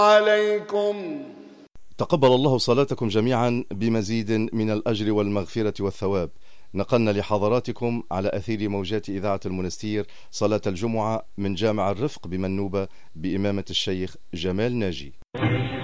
عليكم. تقبل الله صلاتكم جميعا بمزيد من الأجر والمغفرة والثواب. نقلنا لحضراتكم على أثير موجات إذاعة المنستير صلاة الجمعة من جامع الرفق بمنوبة بإمامة الشيخ جمال ناجي.